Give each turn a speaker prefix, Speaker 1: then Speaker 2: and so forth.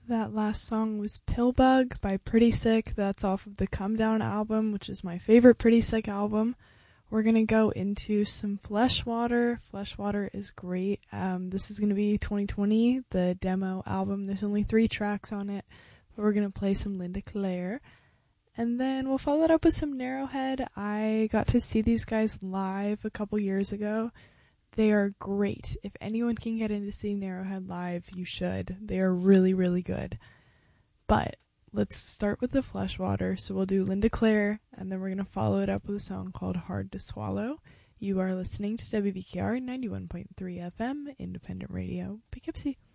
Speaker 1: That last song was Pillbug by Pretty Sick. That's off of the Come Down album, which is my favorite Pretty Sick album. We're going to go into some Fleshwater. Fleshwater is great. This is going to be 2020, the demo album. There's only 3 tracks on it, but we're going to play some Linda Clare. And then we'll follow it up with some Narrowhead. I got to see these guys live a couple years ago. They are great. If anyone can get in to see Narrowhead live, you should. They are really, really good. But let's start with the Fleshwater. So we'll do Linda Clare, and then we're going to follow it up with a song called Hard to Swallow. You are listening to WBKR 91.3 FM, Independent Radio, Poughkeepsie.